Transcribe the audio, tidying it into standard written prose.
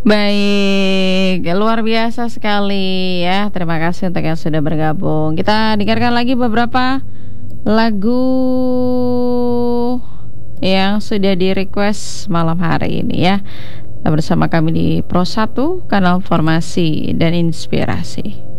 Baik, luar biasa sekali ya. Terima kasih untuk yang sudah bergabung. Kita dengarkan lagi beberapa lagu yang sudah di request malam hari ini ya. Bersama kami di Pro 1, kanal Formasi dan Inspirasi.